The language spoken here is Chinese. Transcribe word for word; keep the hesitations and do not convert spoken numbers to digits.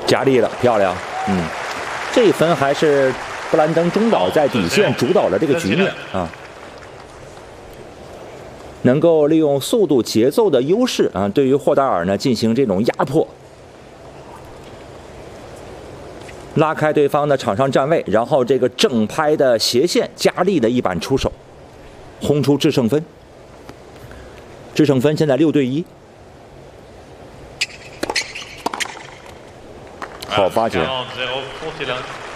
加力了，漂亮。嗯，这一分还是布兰登中岛在底线主导了这个局面啊，能够利用速度节奏的优势啊，对于霍达尔呢进行这种压迫，拉开对方的场上站位，然后这个正拍的斜线加力的一板出手，轰出制胜分。制胜分现在六对一。好发球。